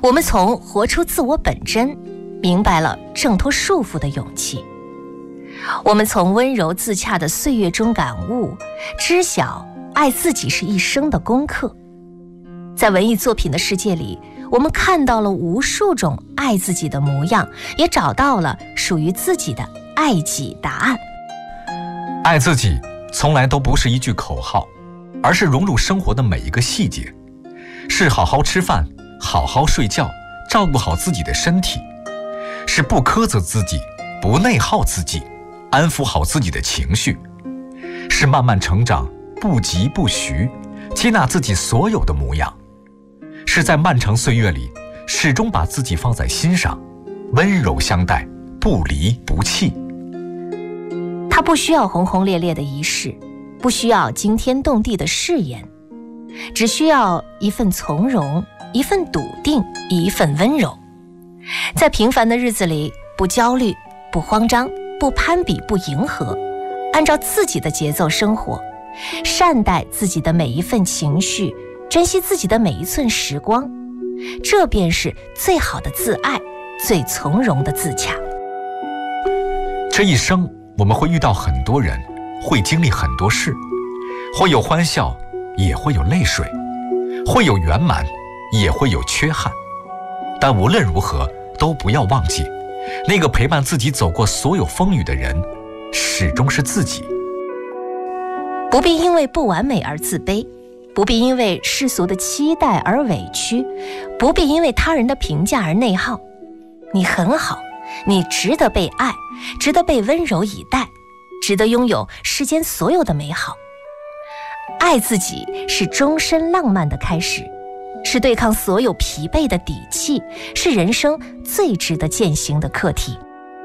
我们从活出自我本真，明白了挣脱束缚的勇气。我们从温柔自洽的岁月中感悟，知晓爱自己是一生的功课。在文艺作品的世界里，我们看到了无数种爱自己的模样，也找到了属于自己的爱己答案。 爱自己从来都不是一句口号，而是融入生活的每一个细节，是好好吃饭，好好睡觉，照顾好自己的身体，是不苛责自己，不内耗自己，安抚好自己的情绪，是慢慢成长，不急不徐，接纳自己所有的模样，是在漫长岁月里始终把自己放在心上，温柔相待，不离不弃。 它不需要轰轰烈烈的仪式，不需要惊天动地的誓言，只需要一份从容，一份笃定，一份温柔。在平凡的日子里，不焦虑，不慌张，不攀比，不迎合，按照自己的节奏生活，善待自己的每一份情绪，珍惜自己的每一寸时光，这便是最好的自爱，最从容的自洽。 这一生我们会遇到很多人，会经历很多事，会有欢笑，也会有泪水，会有圆满，也会有缺憾。但无论如何，都不要忘记，那个陪伴自己走过所有风雨的人，始终是自己。 不必因为不完美而自卑，不必因为世俗的期待而委屈，不必因为他人的评价而内耗。你很好，你值得被爱，值得被温柔以待，值得拥有世间所有的美好。爱自己是终身浪漫的开始，是对抗所有疲惫的底气，是人生最值得践行的课题。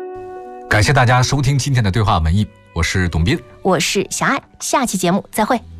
感谢大家收听今天的对话文艺，我是董斌， 我是小爱，下期节目再会。